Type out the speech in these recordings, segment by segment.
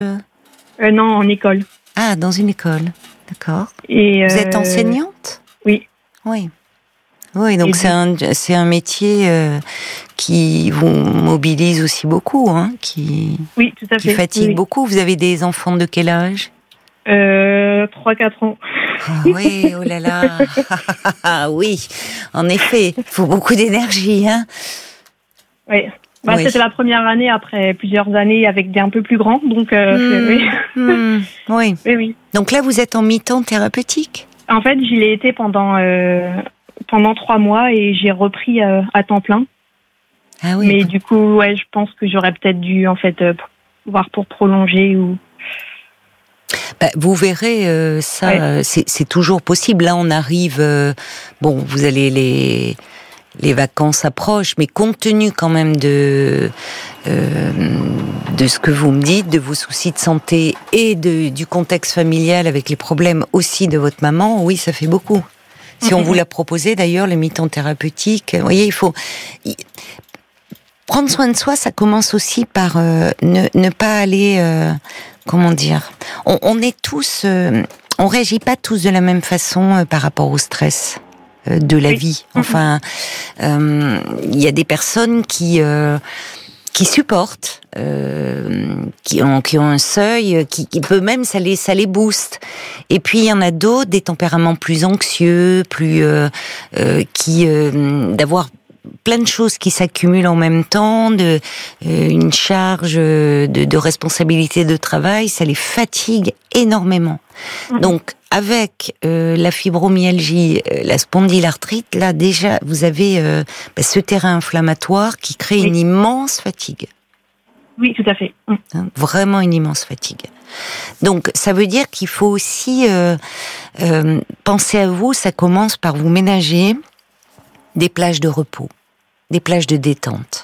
Non, en école. Ah, dans une école, d'accord. Et, vous êtes enseignante ? Oui. Oui. Oui, donc c'est un métier qui vous mobilise aussi beaucoup, hein, oui, tout à fait. Qui fatigue oui. beaucoup. Vous avez des enfants de quel âge ? 3-4 ans. Ah oui, oh là là. Ah oui, en effet, il faut beaucoup d'énergie, hein. Oui. Oui. C'était la première année après plusieurs années avec des un peu plus grands, donc oui. Oui. Oui. Donc là, vous êtes en mi-temps thérapeutique ? En fait, j'y ai été pendant 3 mois et j'ai repris à temps plein. Ah oui. Mais du coup, ouais, je pense que j'aurais peut-être dû en fait voir pour prolonger ou. Vous verrez, ça, ouais. C'est toujours possible. Là, on arrive. Bon, vous allez les vacances approchent, mais compte tenu quand même de ce que vous me dites, de vos soucis de santé et du contexte familial avec les problèmes aussi de votre maman, oui, ça fait beaucoup. Si on vous l'a proposé d'ailleurs, le mi-temps thérapeutique, vous voyez, il faut prendre soin de soi. Ça commence aussi par ne pas aller, comment dire, on est tous, on réagit pas tous de la même façon par rapport au stress de la vie. Enfin, il y a des personnes qui supportent, qui ont un seuil, qui peut même ça les booste. Et puis il y en a d'autres, des tempéraments plus anxieux, plus d'avoir plein de choses qui s'accumulent en même temps, une charge de responsabilité de travail, ça les fatigue énormément. Donc avec la fibromyalgie, la spondylarthrite, là déjà vous avez ce terrain inflammatoire qui crée une immense fatigue. Oui, tout à fait. Vraiment une immense fatigue. Donc ça veut dire qu'il faut aussi penser à vous. Ça commence par vous ménager des plages de repos, des plages de détente.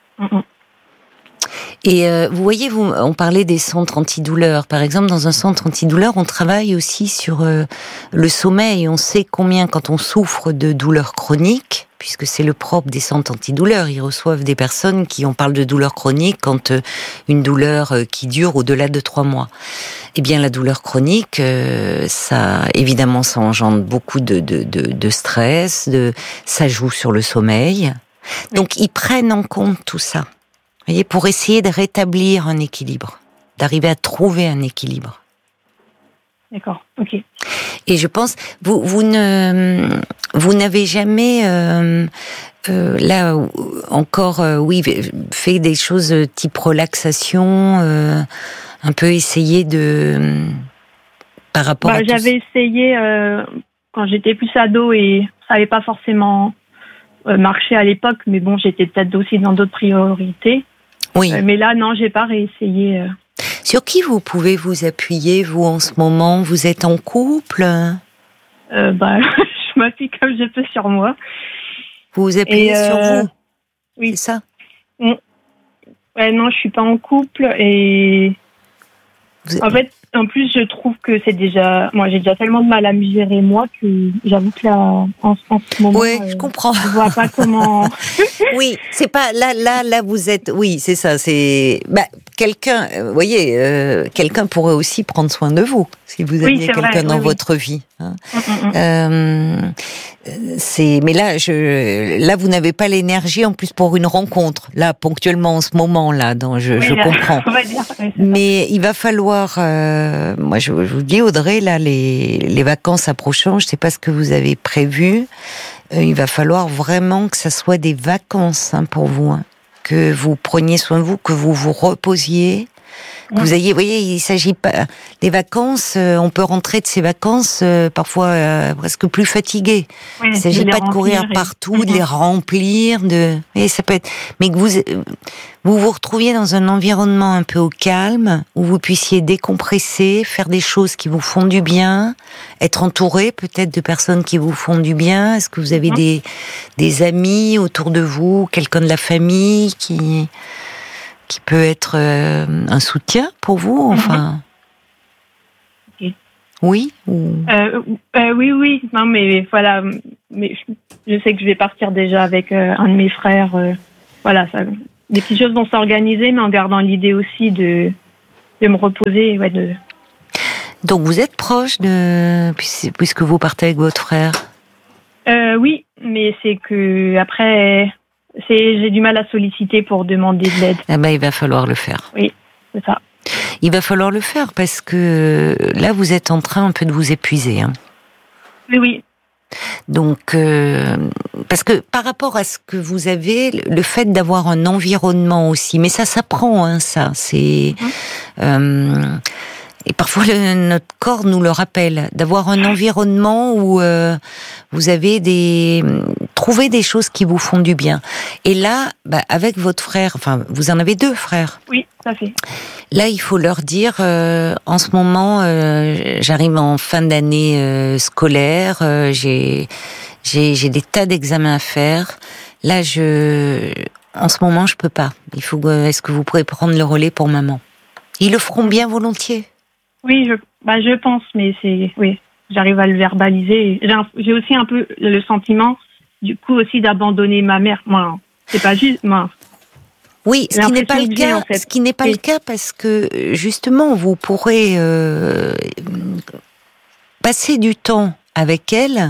Et vous voyez, on parlait des centres antidouleurs. Par exemple, dans un centre antidouleur, on travaille aussi sur le sommeil. On sait combien, quand on souffre de douleurs chroniques, puisque c'est le propre des centres antidouleurs, ils reçoivent des personnes on parle de douleurs chroniques quand une douleur qui dure au-delà de 3 mois. Eh bien, la douleur chronique, ça engendre beaucoup de stress, ça joue sur le sommeil. Donc, ils prennent en compte tout ça. Vous voyez, pour essayer de rétablir un équilibre, d'arriver à trouver un équilibre. D'accord, ok. Et je pense, vous n'avez jamais, là encore, fait des choses type relaxation, un peu essayé par rapport à j'avais essayé quand j'étais plus ado et ça n'avait pas forcément marché à l'époque, mais bon, j'étais peut-être aussi dans d'autres priorités. Oui. Mais là, non, j'ai pas réessayé. Sur qui vous pouvez vous appuyer, vous, en ce moment ? Vous êtes en couple ? Je m'appuie comme je peux sur moi. Vous vous appuyez sur vous ? Oui. C'est ça ? Ouais, non, je suis pas en couple et... En fait, en plus, je trouve que c'est déjà... Moi, j'ai déjà tellement de mal à me gérer, moi, que j'avoue que là, en ce moment... Oui, je comprends. Je vois pas comment... Oui, c'est pas... Là, vous êtes... Oui, c'est ça, c'est... quelqu'un, vous voyez, quelqu'un pourrait aussi prendre soin de vous, si vous aviez quelqu'un dans votre vie. Hein. Mais là, vous n'avez pas l'énergie, en plus, pour une rencontre. Là, ponctuellement, en ce moment-là, je comprends. On va dire, mais il va falloir... moi, je vous dis, Audrey, là, les vacances approchant, je ne sais pas ce que vous avez prévu. Il va falloir vraiment que ça soit des vacances pour vous. Que vous preniez soin de vous, que vous vous reposiez. Vous ayez, vous voyez, il s'agit pas des vacances. On peut rentrer de ces vacances parfois presque plus fatigué. Oui, il s'agit pas de courir partout, de les remplir, et ça peut être. Mais que vous retrouviez dans un environnement un peu au calme, où vous puissiez décompresser, faire des choses qui vous font du bien, être entouré peut-être de personnes qui vous font du bien. Est-ce que vous avez des amis autour de vous, quelqu'un de la famille qui peut être un soutien pour vous, enfin. Oui ou... Oui. Non, mais voilà. Mais je sais que je vais partir déjà avec un de mes frères. Voilà, ça, des petites choses vont s'organiser, mais en gardant l'idée aussi de me reposer, ouais, Donc vous êtes proche puisque vous partez avec votre frère. Oui, mais c'est que après, j'ai du mal à solliciter pour demander de l'aide. Ah ben, il va falloir le faire. Oui, c'est ça. Il va falloir le faire parce que là, vous êtes en train un peu de vous épuiser. Hein. Oui. Donc, parce que par rapport à ce que vous avez, le fait d'avoir un environnement aussi, mais ça s'apprend, hein, ça. C'est et parfois notre corps nous le rappelle, d'avoir un environnement où vous avez trouver des choses qui vous font du bien. Et là, avec votre frère, enfin, vous en avez 2 frères. Oui, ça fait. Là, il faut leur dire, en ce moment, j'arrive en fin d'année scolaire, j'ai des tas d'examens à faire. Là, en ce moment, je peux pas. Est-ce que vous pourrez prendre le relais pour maman? Ils le feront bien volontiers. Oui, je pense, mais oui, j'arrive à le verbaliser. J'ai aussi un peu le sentiment, du coup, aussi d'abandonner ma mère. Moi, c'est pas juste, moi. Oui, ce qui n'est pas le cas, en fait. Ce qui n'est pas le cas parce que justement, vous pourrez passer du temps avec elle,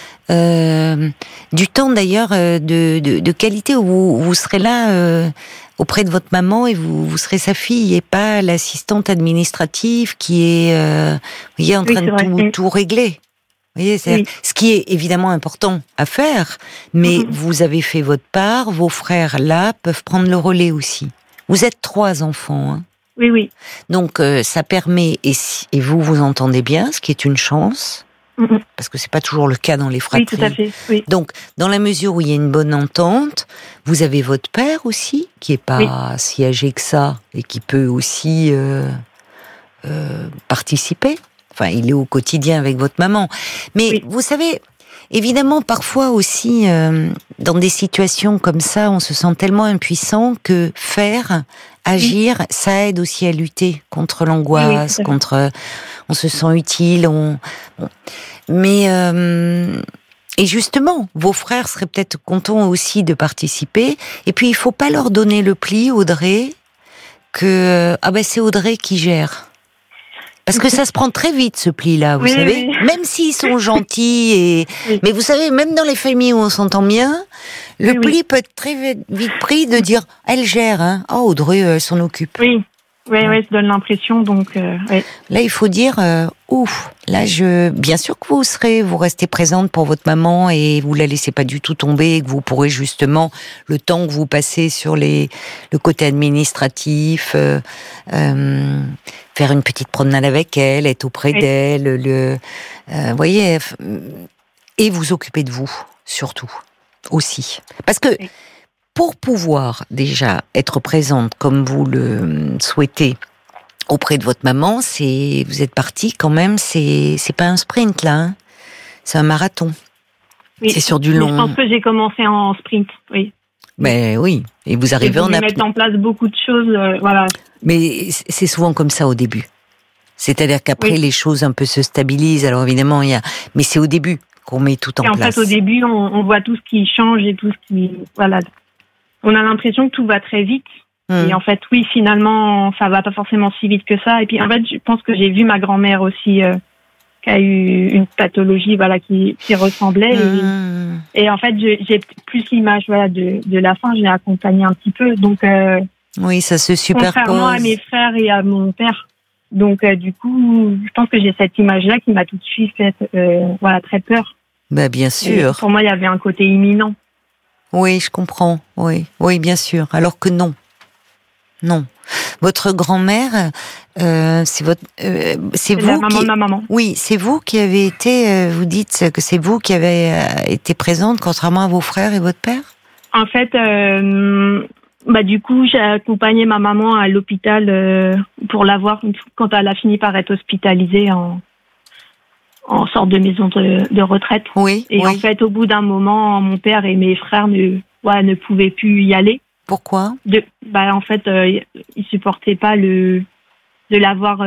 du temps d'ailleurs de qualité où vous serez là auprès de votre maman et vous serez sa fille et pas l'assistante administrative qui est, vous voyez, en train de tout régler. Vous voyez, ce qui est évidemment important à faire, mais vous avez fait votre part, vos frères là peuvent prendre le relais aussi. Vous êtes 3 enfants, hein. Oui. Donc ça permet, et vous entendez bien, ce qui est une chance, parce que c'est pas toujours le cas dans les fratries. Oui, tout à fait. Oui. Donc, dans la mesure où il y a une bonne entente, vous avez votre père aussi, qui est pas si âgé que ça, et qui peut aussi participer. Enfin, il est au quotidien avec votre maman. Mais vous savez, évidemment, parfois aussi, dans des situations comme ça, on se sent tellement impuissant que agir, ça aide aussi à lutter contre l'angoisse, on se sent utile. Mais et justement, vos frères seraient peut-être contents aussi de participer. Et puis, il faut pas leur donner le pli, Audrey, que c'est Audrey qui gère. Parce que ça se prend très vite, ce pli-là, vous savez. Oui. Même s'ils sont gentils mais vous savez, même dans les familles où on s'entend bien, le pli peut être très vite pris de dire, elle gère, hein. Oh, Audrey, elle s'en occupe. Oui, ça donne l'impression, donc, Là, il faut dire, bien sûr que vous restez présente pour votre maman et vous la laissez pas du tout tomber et que vous pourrez justement, le temps que vous passez sur le côté administratif, faire une petite promenade avec elle, être auprès d'elle, voyez, et vous occuper de vous, surtout, aussi. Parce que, pour pouvoir déjà être présente comme vous le souhaitez auprès de votre maman, vous êtes partie quand même, c'est pas un sprint là, hein, c'est un marathon. Oui. C'est sur du long. Je pense que j'ai commencé en sprint, oui. Mais oui, et vous arrivez en mettre en place beaucoup de choses, voilà. Mais c'est souvent comme ça au début. C'est-à-dire qu'après les choses un peu se stabilisent. Alors évidemment mais c'est au début qu'on met tout en place. Et en fait, au début, on voit tout ce qui change et tout ce qui, voilà. On a l'impression que tout va très vite. Et en fait, oui, finalement, ça va pas forcément si vite que ça. Et puis, en fait, je pense que j'ai vu ma grand-mère aussi, qui a eu une pathologie, voilà, qui ressemblait. Et en fait, j'ai plus l'image, voilà, de la fin. Je l'ai accompagnée un petit peu. Donc, oui, ça se superpose. Contrairement à mes frères et à mon père. Donc, du coup, je pense que j'ai cette image-là qui m'a tout de suite fait, très peur. Bien sûr. Et pour moi, il y avait un côté imminent. Oui, je comprends. Oui, bien sûr. Alors que non. Votre grand-mère, c'est vous. La maman de ma maman. Oui, c'est vous qui avez été. Vous dites que c'est vous qui avez été présente, contrairement à vos frères et votre père. En fait, du coup, j'ai accompagné ma maman à l'hôpital pour la voir quand elle a fini par être hospitalisée en sorte de maison de retraite. Oui. Et en fait, au bout d'un moment, mon père et mes frères ne pouvaient plus y aller. Pourquoi ? En fait, ils supportaient pas de la voir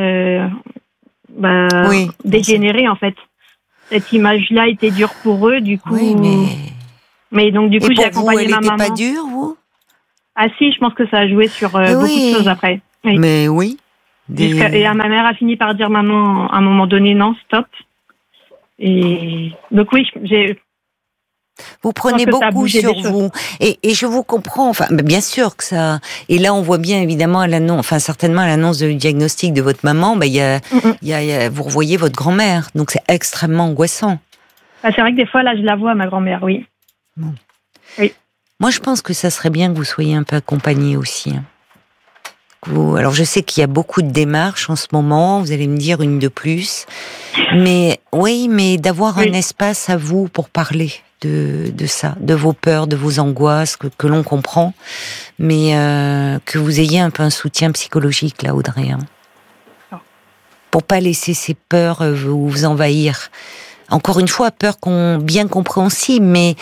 dégénérer, en fait. Cette image-là était dure pour eux, du coup. Oui, mais donc, du coup, j'ai accompagné ma maman. Elle était pas dure, vous ? Ah si, je pense que ça a joué sur beaucoup de choses après. Oui. Mais oui. Et ma mère a fini par dire maman à un moment donné non, stop. Et donc oui, vous prenez beaucoup sur vous, et je vous comprends. Enfin, bien sûr que ça. Et là, on voit bien évidemment à l'annonce, enfin certainement à l'annonce du diagnostic de votre maman, vous revoyez votre grand-mère, donc c'est extrêmement angoissant. C'est vrai que des fois là, je la vois ma grand-mère, oui. Bon. Oui. Moi, je pense que ça serait bien que vous soyez un peu accompagnée aussi. Alors, je sais qu'il y a beaucoup de démarches en ce moment. Vous allez me dire une de plus, mais d'avoir un espace à vous pour parler de ça, de vos peurs, de vos angoisses que l'on comprend, mais que vous ayez un peu un soutien psychologique là, Audrey, pour pas laisser ces peurs vous envahir. Encore une fois, peur bien compréhensible, mais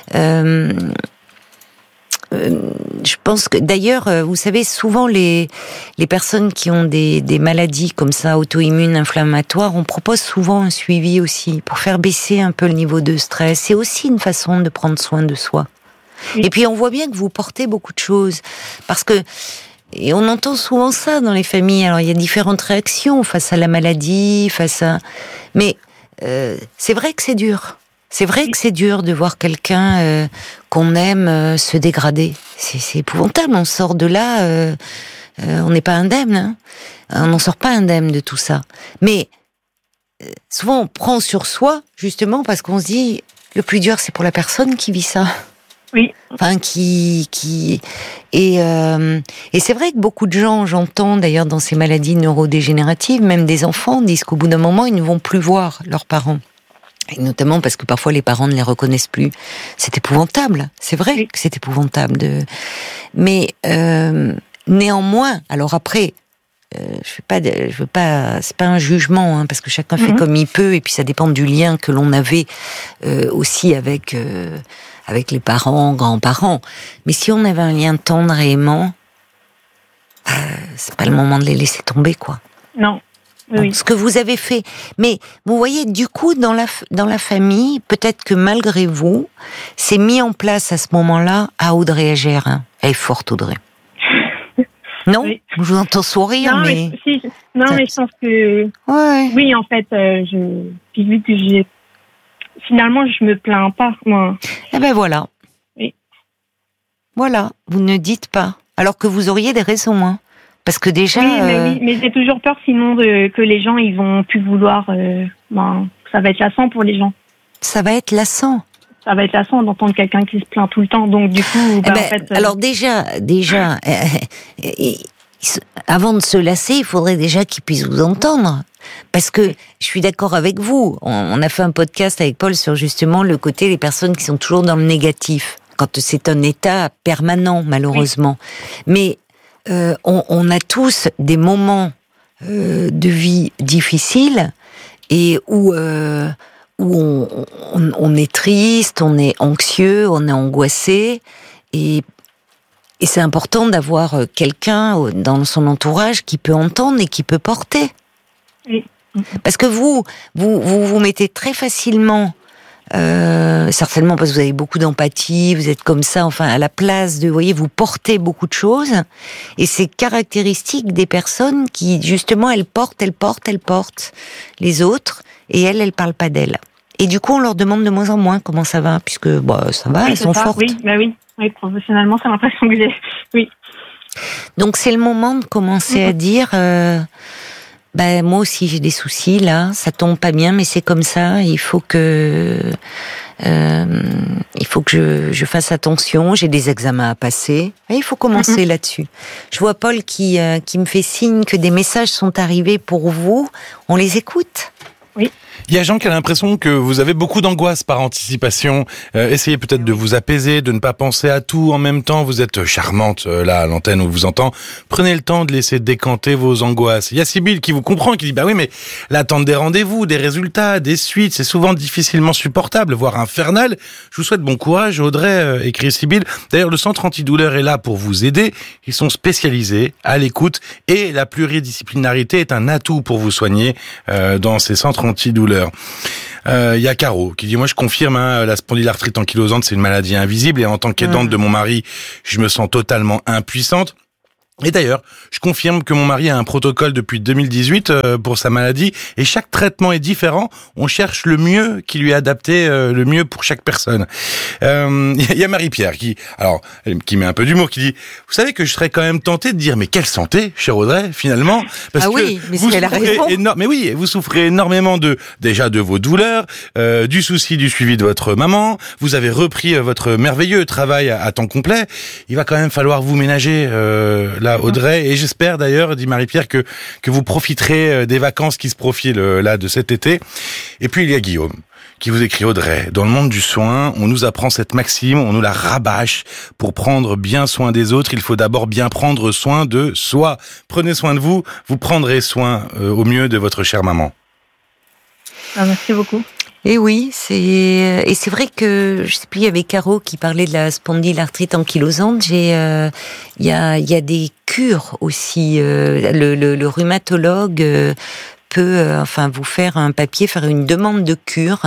je pense que d'ailleurs, vous savez, souvent les personnes qui ont des maladies comme ça, auto-immunes, inflammatoires, on propose souvent un suivi aussi pour faire baisser un peu le niveau de stress. C'est aussi une façon de prendre soin de soi. Oui. Et puis on voit bien que vous portez beaucoup de choses, parce que et on entend souvent ça dans les familles. Alors il y a différentes réactions face à la maladie, mais c'est vrai que c'est dur. C'est vrai que c'est dur de voir quelqu'un qu'on aime se dégrader. C'est épouvantable. On sort de là, on n'est pas indemne. Hein. On n'en sort pas indemne de tout ça. Mais souvent, on prend sur soi, justement, parce qu'on se dit, le plus dur, c'est pour la personne qui vit ça. Oui. Enfin, et c'est vrai que beaucoup de gens, j'entends d'ailleurs dans ces maladies neurodégénératives, même des enfants, disent qu'au bout d'un moment, ils ne vont plus voir leurs parents. Et notamment parce que parfois les parents ne les reconnaissent plus. C'est épouvantable. C'est vrai que c'est épouvantable. Mais néanmoins, alors après, je veux pas, c'est pas un jugement, hein, parce que chacun fait comme il peut, et puis ça dépend du lien que l'on avait aussi avec les parents, grands-parents. Mais si on avait un lien tendre et aimant, c'est pas le moment de les laisser tomber, quoi. Non. Oui. Ce que vous avez fait. Mais vous voyez, du coup, dans la famille, peut-être que malgré vous, c'est mis en place à ce moment-là à Audrey Agère. Hein. Elle est forte, Audrey. Non, oui. Je vous entends sourire, non, mais je pense que oui, en fait, puis vu que finalement, je me plains pas, moi. Eh ben voilà. Oui. Voilà, vous ne dites pas, alors que vous auriez des raisons, hein. Parce que déjà... mais j'ai toujours peur sinon que les gens, ils vont plus vouloir... ça va être lassant pour les gens. Ça va être lassant. Ça va être lassant d'entendre quelqu'un qui se plaint tout le temps. Donc du coup... en fait, alors déjà avant de se lasser, il faudrait déjà qu'ils puissent vous entendre. Parce que je suis d'accord avec vous. On a fait un podcast avec Paul sur justement le côté des personnes qui sont toujours dans le négatif. Quand c'est un état permanent, malheureusement. Oui. Mais... on a tous des moments de vie difficiles et où on est triste, on est anxieux, on est angoissé, et c'est important d'avoir quelqu'un dans son entourage qui peut entendre et qui peut porter. Oui. Parce que vous mettez très facilement, certainement parce que vous avez beaucoup d'empathie, vous êtes comme ça, enfin à la place de, vous voyez, vous portez beaucoup de choses, et c'est caractéristique des personnes qui justement elles portent les autres, et elles parlent pas d'elles. Et du coup on leur demande de moins en moins comment ça va, puisque ça va, elles sont fortes. Oui, professionnellement c'est l'impression que j'ai. Oui. Donc c'est le moment de commencer à dire. Moi aussi j'ai des soucis là, ça tombe pas bien, mais c'est comme ça. Il faut que je fasse attention. J'ai des examens à passer. Et il faut commencer là-dessus. Je vois Paul qui me fait signe que des messages sont arrivés pour vous. On les écoute. Oui. Il y a Jean qui a l'impression que vous avez beaucoup d'angoisse par anticipation. Essayez peut-être de vous apaiser, de ne pas penser à tout en même temps. Vous êtes charmante là à l'antenne, on vous entend. Prenez le temps de laisser décanter vos angoisses. Il y a Sybille qui vous comprend, qui dit oui, mais l'attente des rendez-vous, des résultats, des suites, c'est souvent difficilement supportable, voire infernal. Je vous souhaite bon courage, Audrey, écrit Sybille. D'ailleurs, le centre antidouleur est là pour vous aider. Ils sont spécialisés à l'écoute et la pluridisciplinarité est un atout pour vous soigner dans ces centres antidouleur. Il y a Caro qui dit moi je confirme la spondylarthrite ankylosante c'est une maladie invisible et en tant qu'aidante de mon mari je me sens totalement impuissante. Et d'ailleurs, je confirme que mon mari a un protocole depuis 2018 pour sa maladie et chaque traitement est différent. On cherche le mieux qui lui est adapté, le mieux pour chaque personne. Il y a Marie-Pierre qui met un peu d'humour, qui dit « Vous savez que je serais quand même tenté de dire « Mais quelle santé, chère Audrey, finalement ?» Parce oui, mais c'est la raison. Mais oui, vous souffrez énormément de vos douleurs, du souci du suivi de votre maman. Vous avez repris votre merveilleux travail à temps complet. Il va quand même falloir vous ménager là, Audrey, et j'espère d'ailleurs, dit Marie-Pierre, que vous profiterez des vacances qui se profilent là de cet été. Et puis il y a Guillaume qui vous écrit: Audrey, dans le monde du soin, on nous apprend cette maxime, on nous la rabâche. Pour prendre bien soin des autres, il faut d'abord bien prendre soin de soi. Prenez soin de vous, vous prendrez soin au mieux de votre chère maman. Merci beaucoup. Et oui, c'est vrai que je sais plus, il y avait Caro qui parlait de la spondylarthrite ankylosante. Il y a des cures aussi. Le rhumatologue peut vous faire un papier, faire une demande de cure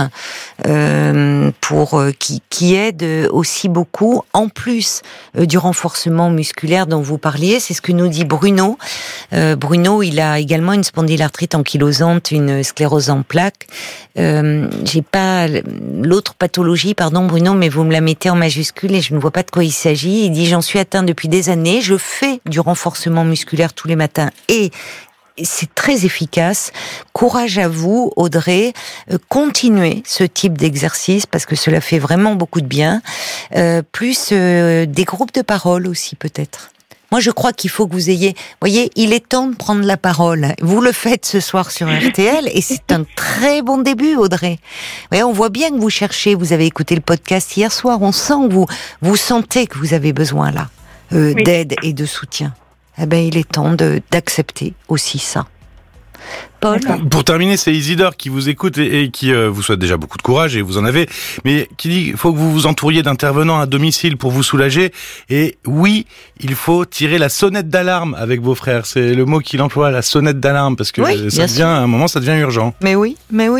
pour qui aide aussi beaucoup, en plus du renforcement musculaire dont vous parliez. C'est ce que nous dit Bruno. Bruno, il a également une spondylarthrite ankylosante, une sclérose en plaques. J'ai pas l'autre pathologie, pardon Bruno, mais vous me la mettez en majuscule et je ne vois pas de quoi il s'agit. Il dit: j'en suis atteint depuis des années, je fais du renforcement musculaire tous les matins et c'est très efficace. Courage à vous, Audrey. Continuez ce type d'exercice parce que cela fait vraiment beaucoup de bien. Plus des groupes de parole aussi, peut-être. Moi, je crois qu'il faut que vous ayez... Voyez, il est temps de prendre la parole. Vous le faites ce soir sur RTL et c'est un très bon début, Audrey. Voyez, on voit bien que vous cherchez. Vous avez écouté le podcast hier soir. On sent que vous sentez que vous avez besoin là d'aide et de soutien. Eh ben, il est temps d'accepter aussi ça. Paul. Pour terminer, c'est Isidore qui vous écoute et qui vous souhaite déjà beaucoup de courage, et vous en avez, mais qui dit qu'il faut que vous vous entouriez d'intervenants à domicile pour vous soulager. Et oui, il faut tirer la sonnette d'alarme avec vos frères. C'est le mot qu'il emploie, la sonnette d'alarme, parce que à un moment, ça devient urgent. Mais oui.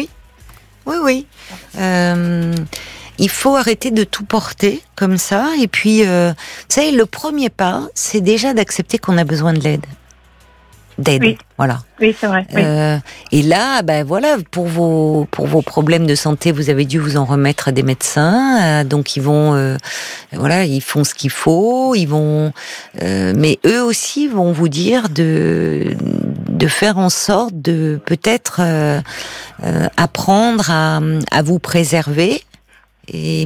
Il faut arrêter de tout porter comme ça. Et puis, vous savez, le premier pas, c'est déjà d'accepter qu'on a besoin de l'aide. Oui. Voilà. Oui, c'est vrai. Oui. Et là, pour vos problèmes de santé, vous avez dû vous en remettre à des médecins. Donc ils vont, ils font ce qu'il faut. Ils vont, mais eux aussi vont vous dire de faire en sorte de peut-être apprendre à vous préserver. Et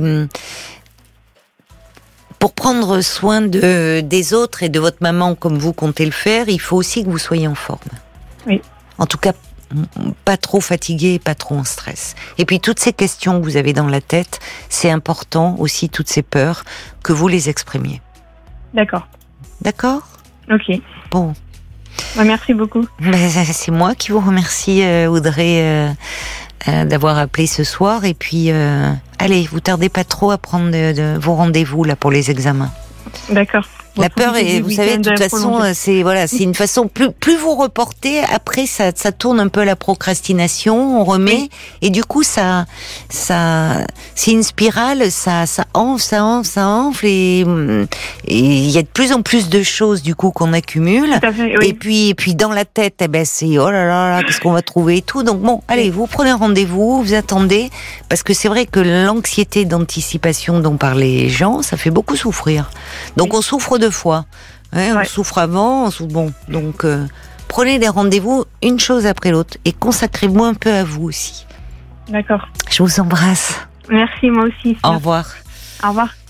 pour prendre soin des autres et de votre maman comme vous comptez le faire, il faut aussi que vous soyez en forme. Oui. En tout cas, pas trop fatigué, pas trop en stress. Et puis toutes ces questions que vous avez dans la tête, c'est important aussi, toutes ces peurs, que vous les exprimiez. D'accord. D'accord ? Ok. Bon. Merci beaucoup. C'est moi qui vous remercie, Audrey, d'avoir appelé ce soir. Et puis, allez, vous tardez pas trop à prendre vos rendez-vous là pour les examens. D'accord. La peur, et vous savez, de toute façon, c'est une façon. Plus vous reportez, après ça tourne un peu à la procrastination. On remet, et du coup ça, c'est une spirale. Ça enfle, et il y a de plus en plus de choses du coup qu'on accumule. Tout à fait, oui. Et puis dans la tête, c'est oh là là, qu'est-ce qu'on va trouver et tout. Donc bon, allez, vous prenez un rendez-vous, vous attendez, parce que c'est vrai que l'anxiété d'anticipation dont parlaient les gens, ça fait beaucoup souffrir. Donc on souffre 2 fois. On souffre avant, donc prenez des rendez-vous une chose après l'autre et consacrez-vous un peu à vous aussi. D'accord. Je vous embrasse. Merci, moi aussi. Au revoir. Au revoir.